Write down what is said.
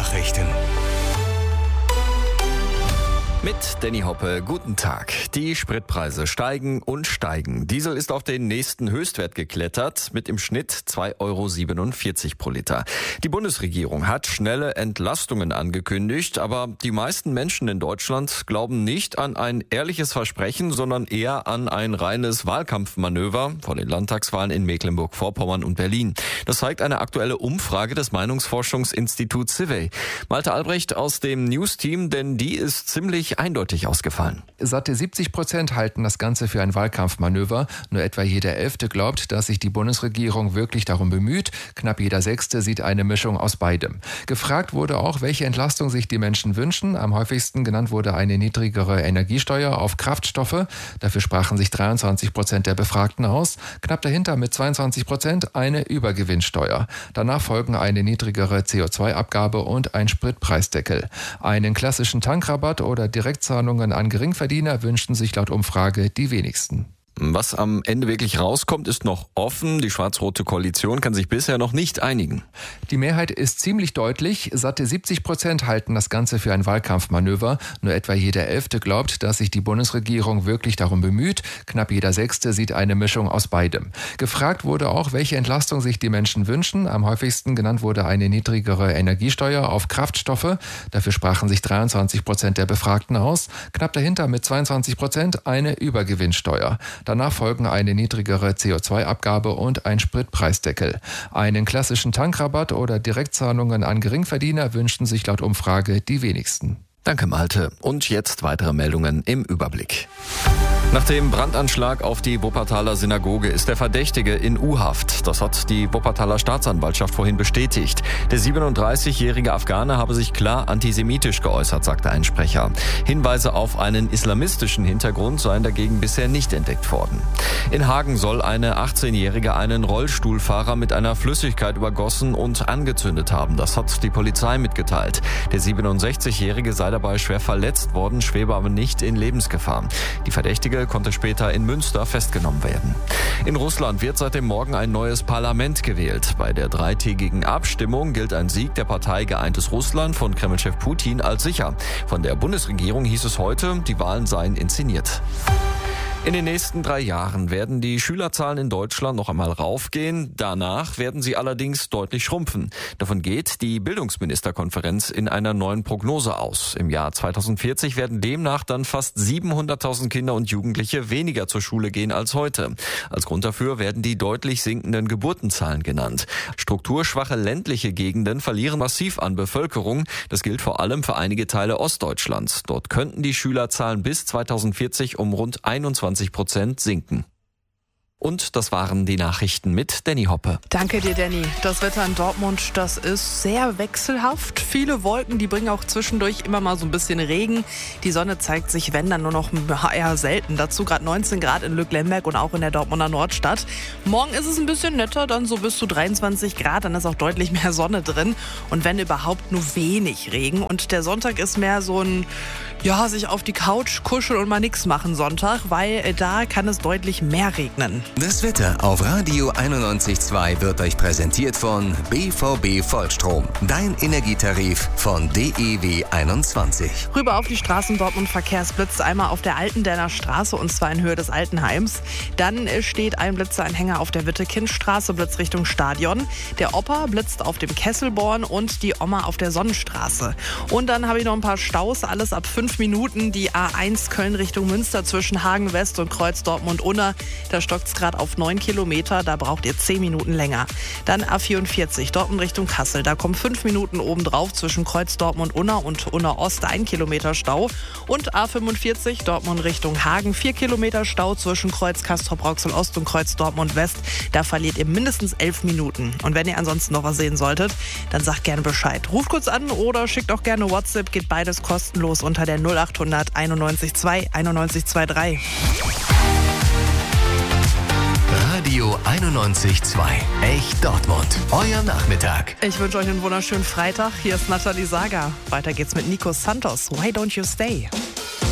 Nachrichten. Mit Danny Hoppe, guten Tag. Die Spritpreise steigen und steigen. Diesel ist auf den nächsten Höchstwert geklettert, mit im Schnitt 2,47 € pro Liter. Die Bundesregierung hat schnelle Entlastungen angekündigt, aber die meisten Menschen in Deutschland glauben nicht an ein ehrliches Versprechen, sondern eher an ein reines Wahlkampfmanöver vor den Landtagswahlen in Mecklenburg-Vorpommern und Berlin. Das zeigt eine aktuelle Umfrage des Meinungsforschungsinstituts CIVEY. Malte Albrecht aus dem News-Team, denn die ist ziemlich eindeutig ausgefallen. Satte 70% halten das Ganze für ein Wahlkampfmanöver. Nur etwa jeder 11. glaubt, dass sich die Bundesregierung wirklich darum bemüht. Knapp jeder 6. sieht eine Mischung aus beidem. Gefragt wurde auch, welche Entlastung sich die Menschen wünschen. Am häufigsten genannt wurde eine niedrigere Energiesteuer auf Kraftstoffe. Dafür sprachen sich 23% der Befragten aus. Knapp dahinter mit 22% eine Übergewinnsteuer. Danach folgen eine niedrigere CO2-Abgabe und ein Spritpreisdeckel. Einen klassischen Tankrabatt oder Direktzahlungen an Geringverdiener wünschten sich laut Umfrage die wenigsten. Was am Ende wirklich rauskommt, ist noch offen. Die schwarz-rote Koalition kann sich bisher noch nicht einigen. Die Mehrheit ist ziemlich deutlich. Satte 70% halten das Ganze für ein Wahlkampfmanöver. Nur etwa jeder 11. glaubt, dass sich die Bundesregierung wirklich darum bemüht. Knapp jeder 6. sieht eine Mischung aus beidem. Gefragt wurde auch, welche Entlastung sich die Menschen wünschen. Am häufigsten genannt wurde eine niedrigere Energiesteuer auf Kraftstoffe. Dafür sprachen sich 23% der Befragten aus. Knapp dahinter mit 22% eine Übergewinnsteuer. Danach folgen eine niedrigere CO2-Abgabe und ein Spritpreisdeckel. Einen klassischen Tankrabatt oder Direktzahlungen an Geringverdiener wünschten sich laut Umfrage die wenigsten. Danke, Malte. Und jetzt weitere Meldungen im Überblick. Nach dem Brandanschlag auf die Wuppertaler Synagoge ist der Verdächtige in U-Haft. Das hat die Wuppertaler Staatsanwaltschaft vorhin bestätigt. Der 37-jährige Afghane habe sich klar antisemitisch geäußert, sagte ein Sprecher. Hinweise auf einen islamistischen Hintergrund seien dagegen bisher nicht entdeckt worden. In Hagen soll eine 18-jährige einen Rollstuhlfahrer mit einer Flüssigkeit übergossen und angezündet haben. Das hat die Polizei mitgeteilt. Der 67-jährige sei dabei schwer verletzt worden, schwebe aber nicht in Lebensgefahr. Die Verdächtige konnte später in Münster festgenommen werden. In Russland wird seit dem Morgen ein neues Parlament gewählt. Bei der dreitägigen Abstimmung gilt ein Sieg der Partei Geeintes Russland von Kremlchef Putin als sicher. Von der Bundesregierung hieß es heute, die Wahlen seien inszeniert. In den nächsten 3 Jahren werden die Schülerzahlen in Deutschland noch einmal raufgehen. Danach werden sie allerdings deutlich schrumpfen. Davon geht die Bildungsministerkonferenz in einer neuen Prognose aus. Im Jahr 2040 werden demnach dann fast 700.000 Kinder und Jugendliche weniger zur Schule gehen als heute. Als Grund dafür werden die deutlich sinkenden Geburtenzahlen genannt. Strukturschwache ländliche Gegenden verlieren massiv an Bevölkerung. Das gilt vor allem für einige Teile Ostdeutschlands. Dort könnten die Schülerzahlen bis 2040 um rund 21% sinken. Und das waren die Nachrichten mit Danny Hoppe. Danke dir, Danny. Das Wetter in Dortmund, das ist sehr wechselhaft. Viele Wolken, die bringen auch zwischendurch immer mal so ein bisschen Regen. Die Sonne zeigt sich, wenn, dann nur noch eher selten. Dazu gerade 19 Grad in Lücklemberg und auch in der Dortmunder Nordstadt. Morgen ist es ein bisschen netter, dann so bis zu 23 Grad. Dann ist auch deutlich mehr Sonne drin. Und wenn überhaupt, nur wenig Regen. Und der Sonntag ist mehr so ein, sich auf die Couch kuscheln und mal nichts machen Sonntag, weil da kann es deutlich mehr regnen. Das Wetter auf Radio 91.2 wird euch präsentiert von BVB Vollstrom. Dein Energietarif von DEW 21. Rüber auf die Straßen Dortmund Verkehrsblitz. Einmal auf der Altendenner Straße und zwar in Höhe des Altenheims. Dann steht ein Blitzeanhänger auf der Wittekindstraße, Blitz Richtung Stadion. Der Opa blitzt auf dem Kesselborn und die Oma auf der Sonnenstraße. Und dann habe ich noch ein paar Staus, alles ab 5 Minuten. Die A1 Köln Richtung Münster zwischen Hagen West und Kreuz Dortmund-Unna. Da stockt es gerade auf 9 Kilometer, da braucht ihr 10 Minuten länger. Dann A44 Dortmund Richtung Kassel, da kommen 5 Minuten obendrauf zwischen Kreuz Dortmund-Unna und Unna-Ost 1 Kilometer Stau. Und A45 Dortmund Richtung Hagen 4 Kilometer Stau zwischen Kreuz Castrop-Rauxel-Ost und Kreuz Dortmund-West. Da verliert ihr mindestens 11 Minuten. Und wenn ihr ansonsten noch was sehen solltet, dann sagt gerne Bescheid. Ruft kurz an oder schickt auch gerne WhatsApp, geht beides kostenlos unter der 0800 91 2 91 23. Radio 91.2. Echt Dortmund. Euer Nachmittag. Ich wünsche euch einen wunderschönen Freitag. Hier ist Nathalie Sager. Weiter geht's mit Nico Santos. Why don't you stay?